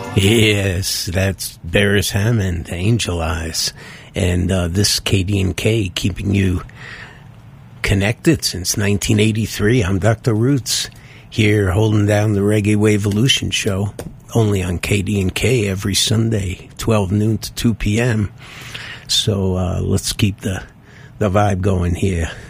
Yes, that's Beres Hammond, Angel Eyes. And this KD&K keeping you connected since 1983. I'm Dr. Roots, here holding down the Reggae Waveolution show, only on KD&K every Sunday, 12 noon to 2 p.m. So let's keep the vibe going here.